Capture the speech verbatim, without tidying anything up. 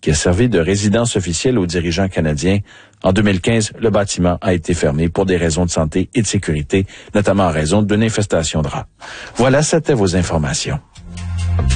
qui a servi de résidence officielle aux dirigeants canadiens. En deux mille quinze, le bâtiment a été fermé pour des raisons de santé et de sécurité, notamment en raison d'une infestation de rats. Voilà, c'était vos informations.